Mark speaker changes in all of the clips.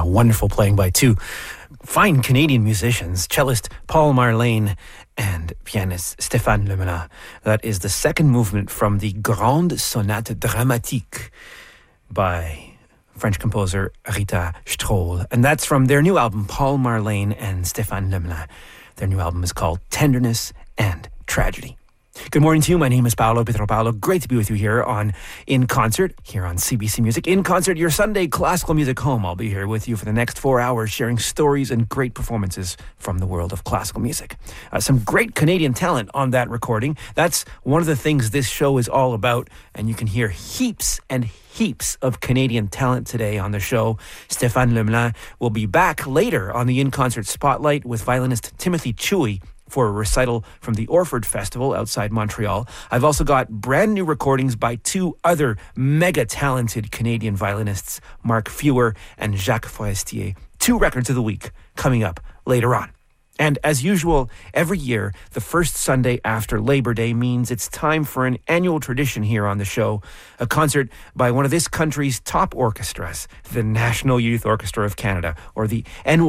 Speaker 1: wonderful playing by two fine Canadian musicians, cellist Paul Marlene and pianist Stéphane Lemelin. That is the second movement from the Grande Sonate Dramatique by French composer Rita Strohl. And that's from their new album, Paul Marlene and Stéphane Lemelin. Their new album is called Tenderness and Tragedy. Good morning to you. My name is Paolo Pietropalo. Great to be with you here on In Concert, here on CBC Music. In Concert, your Sunday classical music home. I'll be here with you for the next 4 hours, sharing stories and great performances from the world of classical music. Some great Canadian talent on that recording. That's one of the things this show is all about, and you can hear heaps and heaps of Canadian talent today on the show. Stéphane Lemelin will be back later on the In Concert Spotlight with violinist Timothy Chewy for a recital from the Orford Festival outside Montreal. I've also got brand new recordings by two other mega talented Canadian violinists, Mark Fewer and Jacques Forestier. 2 records of the week coming up later on. And as usual, every year, the first Sunday after Labor Day means it's time for an annual tradition here on the show, a concert by one of this country's top orchestras, the National Youth Orchestra of Canada, or the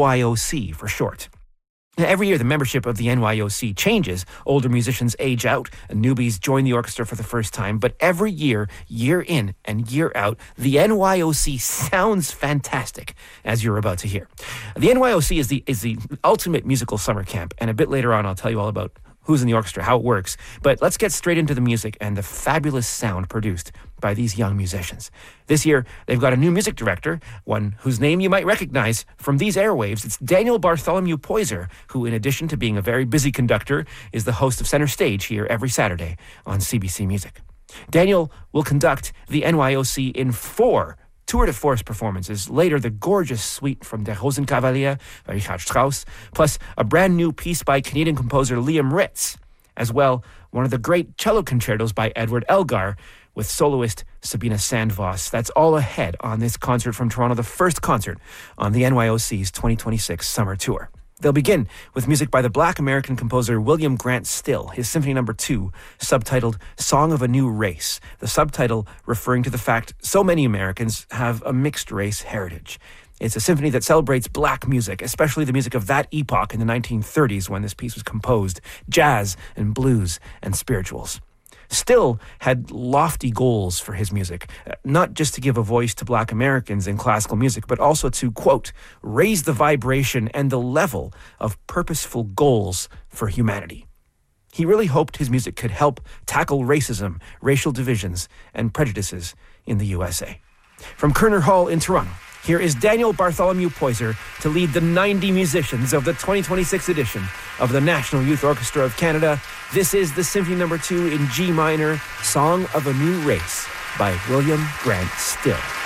Speaker 1: NYOC for short. Now, every year, the membership of the NYOC changes. Older musicians age out, and newbies join the orchestra for the first time. But every year, year in and year out, the NYOC sounds fantastic, as you're about to hear. The NYOC is the ultimate musical summer camp, and a bit later on, I'll tell you all about who's in the orchestra, how it works. But let's get straight into the music and the fabulous sound produced by these young musicians. This year, they've got a new music director, one whose name you might recognize from these airwaves. It's Daniel Bartholomew Poyser, who, in addition to being a very busy conductor, is the host of Center Stage here every Saturday on CBC Music. Daniel will conduct the NYOC in 4 tour de force performances. Later, the gorgeous suite from Der Rosenkavalier by Richard Strauss, plus a brand new piece by Canadian composer Liam Ritz. As well, one of the great cello concertos by Edward Elgar with soloist Sabina Sandvoss. That's all ahead on this concert from Toronto, the first concert on the NYOC's 2026 summer tour. They'll begin with music by the Black American composer William Grant Still, his Symphony No. 2, subtitled Song of a New Race, the subtitle referring to the fact so many Americans have a mixed-race heritage. It's a symphony that celebrates black music, especially the music of that epoch in the 1930s when this piece was composed, jazz and blues and spirituals. Still had lofty goals for his music, not just to give a voice to black Americans in classical music, but also to, quote, raise the vibration and the level of purposeful goals for humanity. He really hoped his music could help tackle racism, racial divisions, and prejudices in the USA. From Kerner Hall in Toronto, here is Daniel Bartholomew Poyser to lead the 90 musicians of the 2026 edition of the National Youth Orchestra of Canada. This is the Symphony No. 2 in G minor, Song of a New Race by William Grant Still.